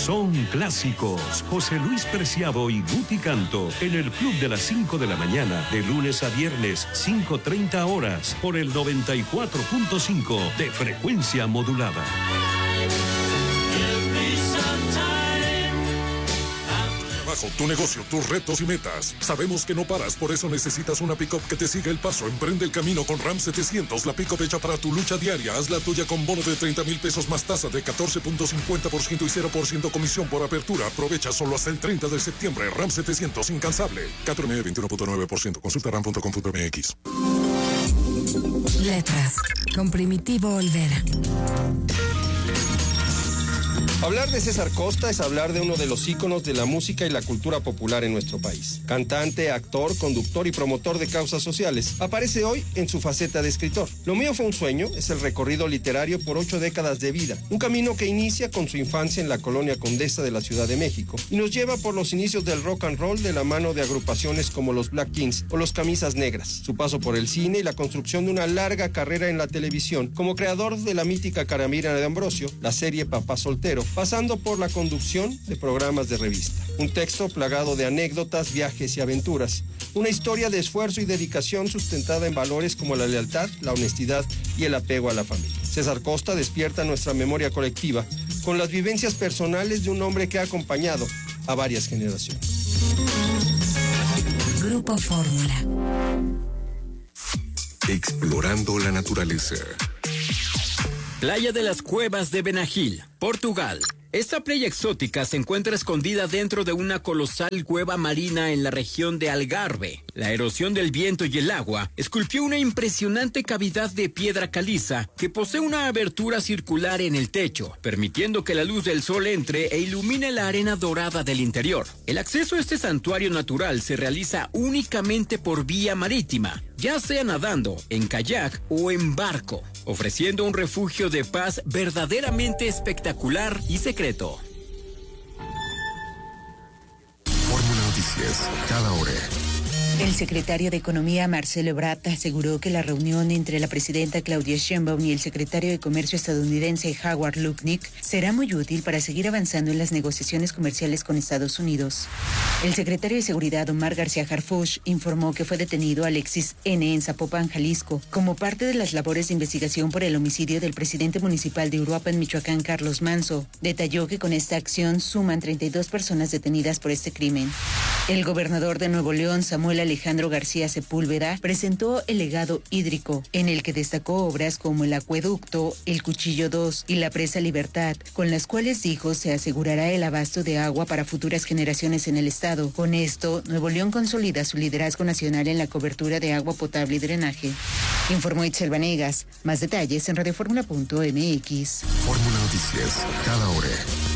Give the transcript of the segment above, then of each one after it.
son clásicos. José Luis Preciado y Guti Canto en el Club de las 5 de la mañana, de lunes a viernes, 5:30 horas, por el 94.5 de frecuencia modulada. Tu negocio, tus retos y metas. Sabemos que no paras, por eso necesitas una pick-up que te siga el paso. Emprende el camino con Ram 700, la pick-up hecha para tu lucha diaria. Haz la tuya con bono de 30,000 pesos más tasa de 14.50% y 0% comisión por apertura. Aprovecha solo hasta el 30 de septiembre. Ram 700, incansable. 4M 21.9%. Consulta ram.com.mx. Letras, con Primitivo Olvera. Hablar de César Costa es hablar de uno de los íconos de la música y la cultura popular en nuestro país. Cantante, actor, conductor y promotor de causas sociales. Aparece hoy en su faceta de escritor. Lo mío fue un sueño, es el recorrido literario por 8 décadas de vida. Un camino que inicia con su infancia en la colonia Condesa de la Ciudad de México y nos lleva por los inicios del rock and roll de la mano de agrupaciones como los Black Kings o los Camisas Negras. Su paso por el cine y la construcción de una larga carrera en la televisión como creador de la mítica Caramira de Ambrosio, la serie Papá Soltero, pasando por la conducción de programas de revista. Un texto plagado de anécdotas, viajes y aventuras. Una historia de esfuerzo y dedicación sustentada en valores como la lealtad, la honestidad y el apego a la familia. César Costa despierta nuestra memoria colectiva con las vivencias personales de un hombre que ha acompañado a varias generaciones. Grupo Fórmula. Explorando la naturaleza. Playa de las Cuevas de Benagil, Portugal. Esta playa exótica se encuentra escondida dentro de una colosal cueva marina en la región de Algarve. La erosión del viento y el agua esculpió una impresionante cavidad de piedra caliza que posee una abertura circular en el techo, permitiendo que la luz del sol entre e ilumine la arena dorada del interior. El acceso a este santuario natural se realiza únicamente por vía marítima, ya sea nadando, en kayak o en barco, ofreciendo un refugio de paz verdaderamente espectacular y secreto. Fórmula Noticias, cada hora. El secretario de Economía, Marcelo Ebrard, aseguró que la reunión entre la presidenta Claudia Sheinbaum y el secretario de Comercio estadounidense Howard Lutnick será muy útil para seguir avanzando en las negociaciones comerciales con Estados Unidos. El secretario de Seguridad, Omar García Harfuch, informó que fue detenido Alexis N. en Zapopan, Jalisco, como parte de las labores de investigación por el homicidio del presidente municipal de Uruapan, Michoacán, Carlos Manso. Detalló que con esta acción suman 32 personas detenidas por este crimen. El gobernador de Nuevo León, Samuel Alejandro García Sepúlveda, presentó el legado hídrico, en el que destacó obras como el acueducto, el Cuchillo 2 y la presa Libertad, con las cuales dijo se asegurará el abasto de agua para futuras generaciones en el estado. Con esto, Nuevo León consolida su liderazgo nacional en la cobertura de agua potable y drenaje. Informó Itzel Vanegas. Más detalles en radioformula.mx. Fórmula Noticias, cada hora.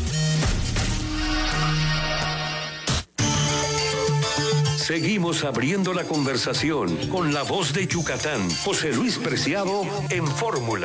Seguimos abriendo la conversación con la voz de Yucatán, José Luis Preciado en Fórmula.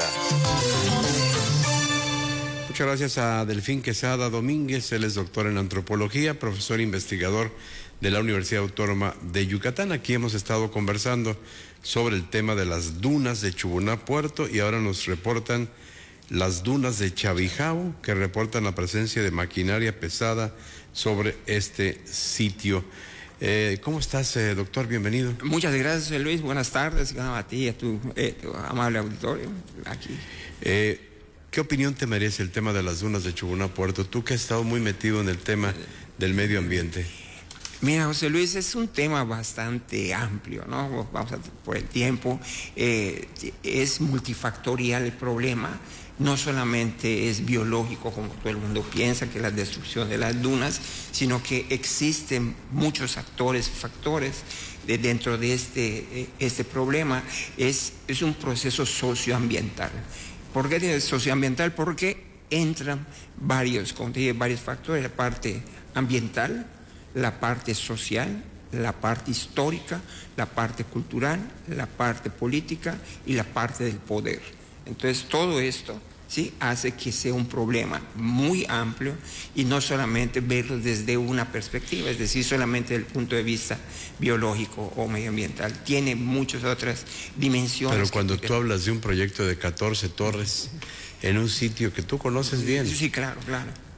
Muchas gracias a Delfín Quesada Domínguez, él es doctor en antropología, profesor investigador de la Universidad Autónoma de Yucatán. Aquí hemos estado conversando sobre el tema de las dunas de Chubuná Puerto y ahora nos reportan las dunas de Chavijao, que reportan la presencia de maquinaria pesada sobre este sitio. ¿Cómo estás, doctor? Bienvenido. Muchas gracias, Luis. Buenas tardes a ti y a tu amable auditorio aquí. ¿Qué opinión te merece el tema de las dunas de Chubuná Puerto? Tú que has estado muy metido en el tema del medio ambiente. Mira, José Luis, es un tema bastante amplio, ¿no? Vamos a por el tiempo. Es multifactorial el problema. No solamente es biológico, como todo el mundo piensa, que es la destrucción de las dunas, sino que existen muchos factores dentro de este problema. Es un proceso socioambiental. ¿Por qué es socioambiental? Porque entran varios factores, la parte ambiental, la parte social, la parte histórica, la parte cultural, la parte política y la parte del poder. Entonces todo esto sí hace que sea un problema muy amplio y no solamente verlo desde una perspectiva, es decir, solamente desde el punto de vista biológico o medioambiental. Tiene muchas otras dimensiones. Pero cuando tú hablas de un proyecto de 14 torres en un sitio que tú conoces bien. Sí, claro.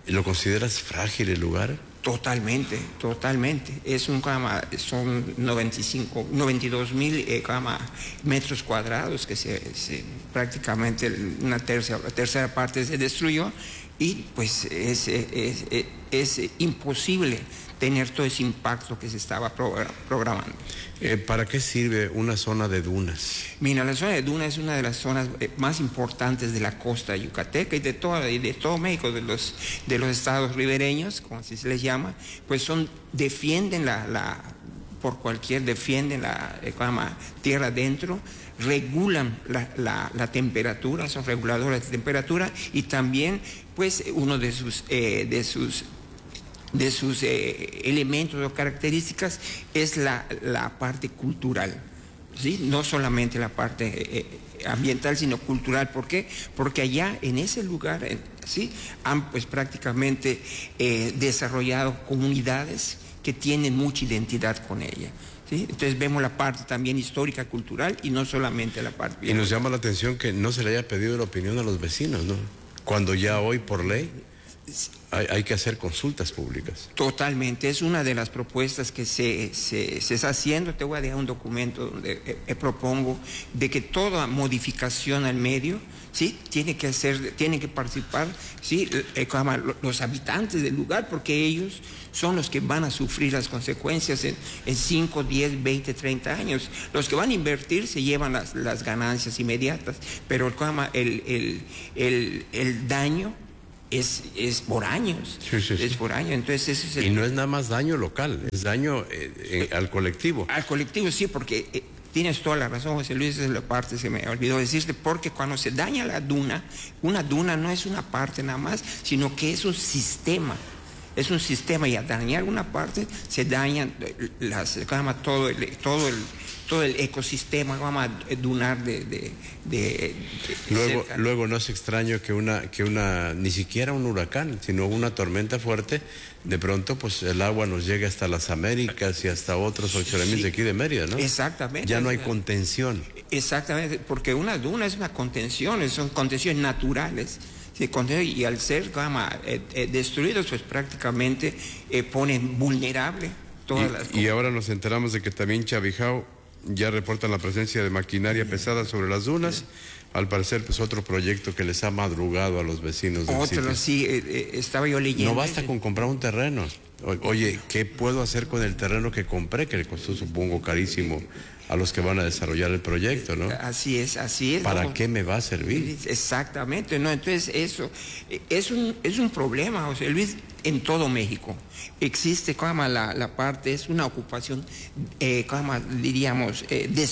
¿Lo consideras frágil el lugar? Totalmente. Es son 92,000 metros cuadrados que prácticamente una tercera parte se destruyó y pues es imposible tener todo ese impacto que se estaba programando. ¿Para qué sirve una zona de dunas? Mira, la zona de dunas es una de las zonas más importantes de la costa yucateca y de todo México, de los estados ribereños, como así se les llama, pues defienden defienden la tierra adentro, regulan la temperatura, son reguladores de temperatura y también pues uno de sus elementos o características es la parte cultural, ¿sí? No solamente la parte ambiental, sino cultural. ¿Por qué? Porque allá en ese lugar, ¿sí?, han pues prácticamente desarrollado comunidades que tienen mucha identidad con ella. ¿Sí? Entonces vemos la parte también histórica, cultural y no solamente la parte biológica. Y nos llama la atención que no se le haya pedido la opinión a los vecinos, ¿no? Cuando ya hoy por ley hay que hacer consultas públicas. Totalmente, es una de las propuestas que se está haciendo. Te voy a dejar un documento donde propongo de que toda modificación al medio, ¿sí?, tiene que participar, ¿sí?, los habitantes del lugar, porque ellos son los que van a sufrir las consecuencias en 5, 10, 20, 30 años. Los que van a invertir se llevan las ganancias inmediatas, pero el daño es por años. Sí. Es por años. Entonces, ese es y no es nada más daño local, es daño al colectivo. Al colectivo, sí, porque tienes toda la razón, José Luis, esa es la parte que se me olvidó decirte, porque cuando se daña la duna, una duna no es una parte nada más, sino que es un sistema. Es un sistema, y al dañar una parte se dañan todo el ecosistema, vamos a dunar Luego no es extraño que una ni siquiera un huracán, sino una tormenta fuerte, de pronto pues el agua nos llegue hasta las Américas y hasta otros ochoremil de aquí de Mérida, ¿no? Exactamente. Ya no hay contención. Exactamente, porque una duna es una contención, son contenciones naturales. Y al ser destruidos, pues prácticamente ponen vulnerable todas las... Y ahora nos enteramos de que también Chavijao ya reportan la presencia de maquinaria pesada sobre las dunas. Al parecer, pues otro proyecto que les ha madrugado a los vecinos del sitio. Sí, estaba yo leyendo. No basta con comprar un terreno. Oye, ¿qué puedo hacer con el terreno que compré? Que le costó, supongo, carísimo a los que van a desarrollar el proyecto, ¿no? Así es. ¿Para qué me va a servir? Exactamente, ¿no? Entonces eso es un problema, José Luis, en todo México. Existe la parte, es una ocupación, diríamos,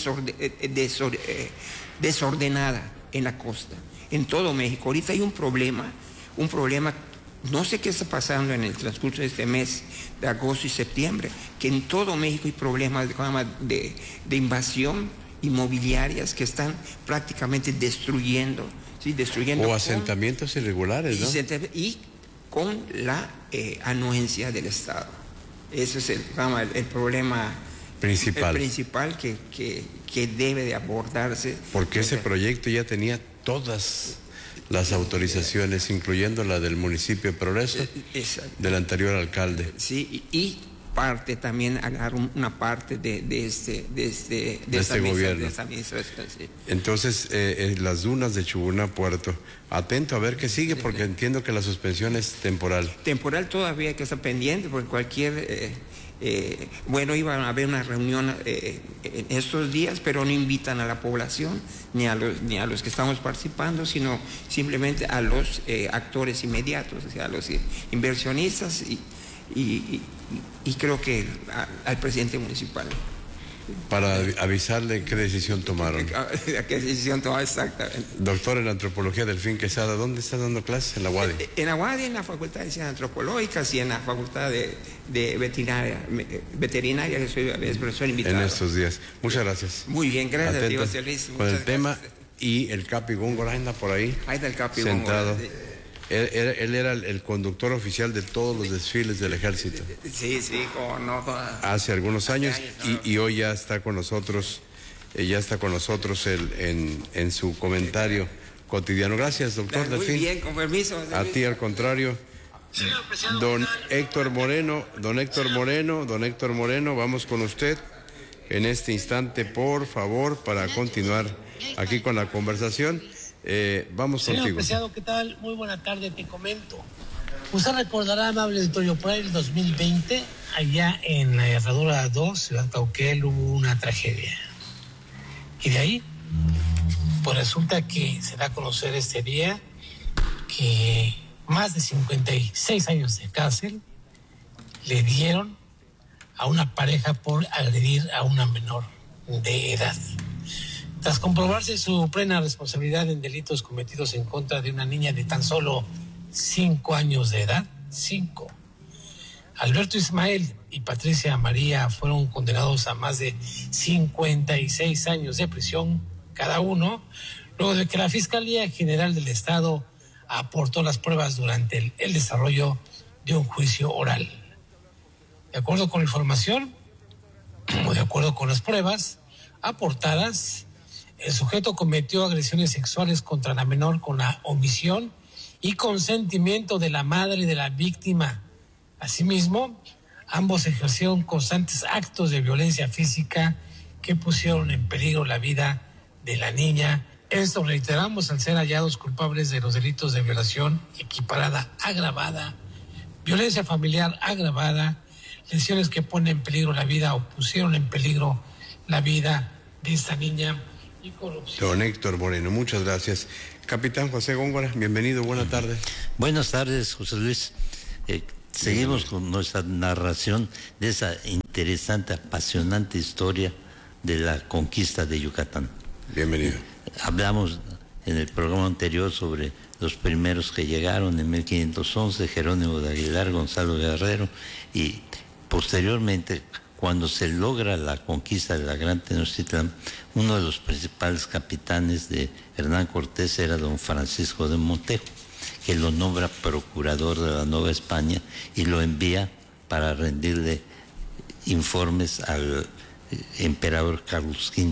desordenada en la costa, en todo México. Ahorita hay un problema, no sé qué está pasando en el transcurso de este mes de agosto y septiembre, que en todo México hay problemas de invasión inmobiliarias que están prácticamente destruyendo. O asentamientos irregulares, ¿no? Y con la anuencia del Estado. Ese es el problema principal. El principal que debe de abordarse. Porque ese proyecto ya tenía todas las autorizaciones, incluyendo la del municipio de Progreso, del anterior alcalde. Sí, y parte también, agarrar una parte de este gobierno. De esta administración, sí. Entonces, las dunas de Chubuna, Puerto, atento a ver qué sigue, porque entiendo que la suspensión es temporal. Temporal todavía hay que estar pendiente, porque cualquier... iban a haber una reunión en estos días, pero no invitan a la población ni a los que estamos participando, sino simplemente a los actores inmediatos, o sea, a los inversionistas y creo que al presidente municipal. Para avisarle qué decisión tomaron. ¿Qué decisión tomaron exactamente? Doctor en Antropología Delfín Quesada, ¿dónde está dando clases? En la UADY. En la UADY, en la Facultad de Ciencias Antropológicas y en la Facultad de Veterinaria, que soy profesor invitado. En estos días. Muchas gracias. Muy bien, gracias a Dios, Luis. Con el tema, y el Capi Góngora anda por ahí. Ahí está el Capi sentado. Góngora. Él era el conductor oficial de todos los desfiles del ejército. Sí, como no. Hace algunos años, y hoy ya está con nosotros, en su comentario cotidiano. Gracias, doctor Delfín. Muy bien, con permiso. A ti, al contrario, Don Héctor Moreno, vamos con usted en este instante, por favor, para continuar aquí con la conversación. Vamos Señor contigo. Preciado, ¿qué tal? Muy buena tarde, te comento. Usted recordará, amable auditorio, por ahí el 2020, allá en la Herradura 2, Ciudad Cauquel, hubo una tragedia. Y de ahí, pues resulta que se da a conocer este día que más de 56 años de cárcel le dieron a una pareja por agredir a una menor de edad. Tras comprobarse su plena responsabilidad en delitos cometidos en contra de una niña de tan solo 5 años de edad, 5. Alberto Ismael y Patricia María fueron condenados a más de 56 años de prisión cada uno, luego de que la Fiscalía General del Estado aportó las pruebas durante el desarrollo de un juicio oral. De acuerdo con la información, o de acuerdo con las pruebas aportadas, el sujeto cometió agresiones sexuales contra la menor con la omisión y consentimiento de la madre de la víctima. Asimismo, ambos ejercieron constantes actos de violencia física que pusieron en peligro la vida de la niña. Esto, reiteramos, al ser hallados culpables de los delitos de violación equiparada agravada, violencia familiar agravada, lesiones que ponen en peligro la vida o pusieron en peligro la vida de esta niña y corrupción. Don Héctor Moreno, muchas gracias. Capitán José Góngora, bienvenido, buenas tardes. Buenas tardes, José Luis. Seguimos con nuestra narración de esa interesante, apasionante historia de la conquista de Yucatán. Bienvenido. Hablamos en el programa anterior sobre los primeros que llegaron en 1511, Jerónimo de Aguilar, Gonzalo Guerrero, y posteriormente, cuando se logra la conquista de la Gran Tenochtitlán, uno de los principales capitanes de Hernán Cortés era don Francisco de Montejo, que lo nombra procurador de la Nueva España y lo envía para rendirle informes al emperador Carlos V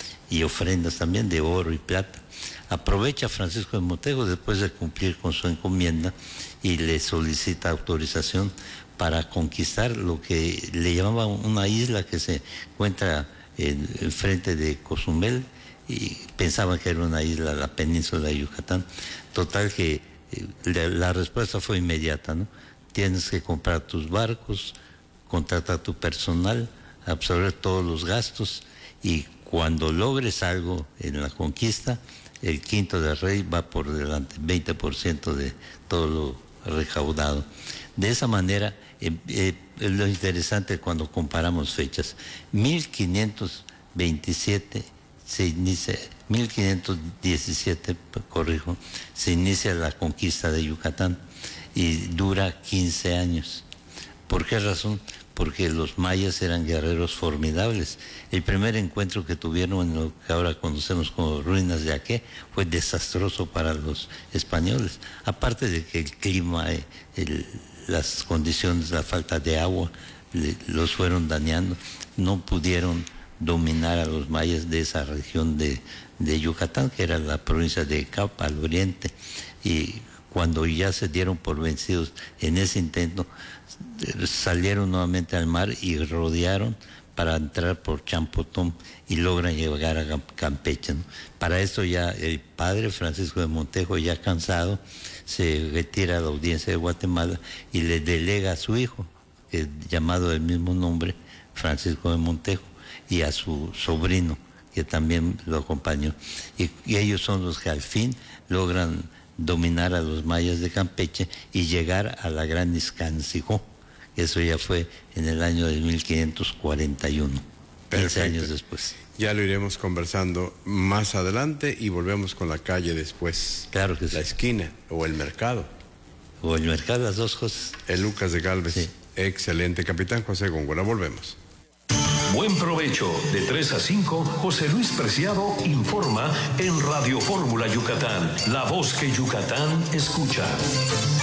y ofrendas también de oro y plata. Aprovecha Francisco de Montejo después de cumplir con su encomienda y le solicita autorización para conquistar lo que le llamaban una isla que se encuentra en frente de Cozumel, y pensaban que era una isla, la península de Yucatán. Total que la respuesta fue inmediata, ¿no? Tienes que comprar tus barcos, contratar tu personal, absorber todos los gastos, y cuando logres algo en la conquista, el quinto del rey va por delante, 20% de todo lo recaudado. De esa manera, es lo interesante cuando comparamos fechas. 1527 se inicia, 1517, corrijo, se inicia la conquista de Yucatán y dura 15 años. ¿Por qué razón? Porque los mayas eran guerreros formidables. El primer encuentro que tuvieron en lo que ahora conocemos como ruinas de Aké fue desastroso para los españoles. Aparte de que el clima, las condiciones, la falta de agua, los fueron dañando. No pudieron dominar a los mayas de esa región de Yucatán, que era la provincia de Capa, al oriente. Y cuando ya se dieron por vencidos en ese intento, salieron nuevamente al mar y rodearon para entrar por Champotón y logran llegar a Campeche, ¿no? Para esto ya el padre Francisco de Montejo, ya cansado, se retira a la audiencia de Guatemala y le delega a su hijo, que es llamado del mismo nombre, Francisco de Montejo, y a su sobrino, que también lo acompañó. Y ellos son los que al fin logran dominar a los mayas de Campeche y llegar a la Gran Izcancicó. Eso ya fue en el año de 1541, 15 años después. Ya lo iremos conversando más adelante y volvemos con la calle después. Claro que sí. La esquina o el mercado. O el mercado, las dos cosas. El Lucas de Gálvez. Sí. Excelente. Capitán José Góngora, volvemos. Buen provecho. De 3 a 5, José Luis Preciado informa en Radio Fórmula Yucatán, la voz que Yucatán escucha.